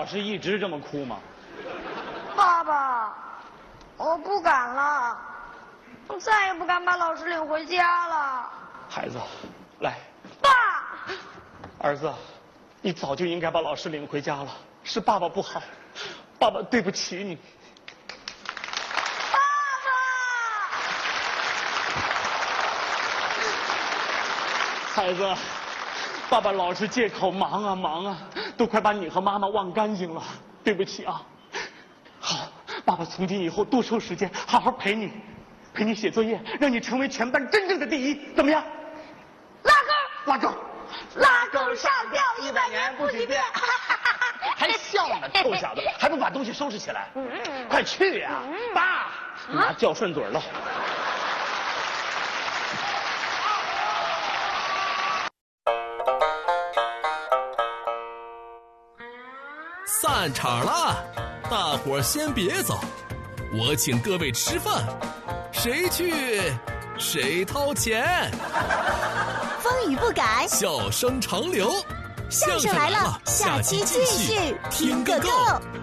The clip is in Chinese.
老师一直这么哭吗？ 爸爸，我不敢了，我再也不敢把老师领回家了。 孩子，来。 爸。 儿子，你早就应该把老师领回家了，是爸爸不好，爸爸对不起你。 爸爸。孩子，爸爸老是借口忙啊忙啊，都快把你和妈妈忘干净了，对不起啊。好，爸爸从今以后多抽时间，好好陪你写作业，让你成为全班真正的第一，怎么样？拉钩， 拉钩上吊100年不许变。 还笑呢，臭小子，还不把东西收拾起来？快去呀！爸，妈叫顺嘴了。 散场了，大伙儿先别走，我请各位吃饭，谁去谁掏钱。 风雨不改， 笑声长流。 相声来了，下期继续听个够。